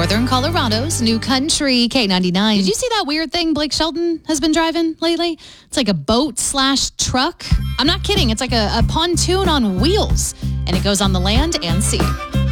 Northern Colorado's New Country K99. Did you see that weird thing Blake Shelton has been driving lately? It's like a boat/truck. I'm not kidding. It's like a pontoon on wheels, and it goes on the land and sea.